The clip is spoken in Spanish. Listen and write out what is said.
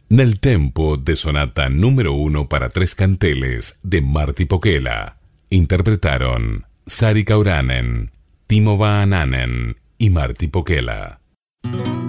Nel tempo de sonata número 1 para tres canteles de Martti Pokela. Interpretaron Sari Kauranen, Timo Vaananen y Martti Pokela.